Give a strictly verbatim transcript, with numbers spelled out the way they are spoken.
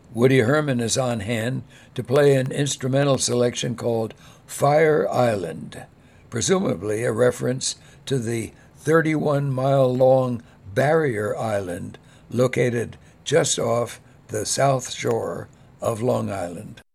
Woody Herman is on hand to play an instrumental selection called Fire Island, presumably a reference to the thirty-one mile long Barrier Island located just off the south shore of Long Island.